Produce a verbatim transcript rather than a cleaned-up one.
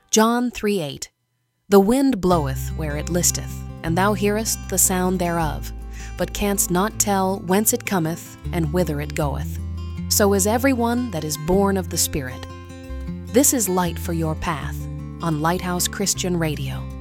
John three eight. The wind bloweth where it listeth, and thou hearest the sound thereof, but canst not tell whence it cometh and whither it goeth. So is every one that is born of the Spirit. This is Light for Your Path on Lighthouse Christian Radio.